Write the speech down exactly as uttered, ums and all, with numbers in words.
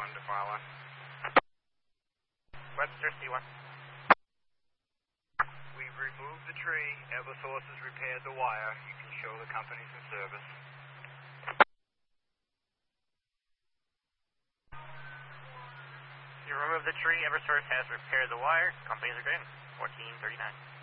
one to follow. Webster, C one. We've removed the tree. Eversource has repaired the wire. You can show the company's in service. You removed the tree. Eversource has repaired the wire. Companies are good. fourteen thirty-nine.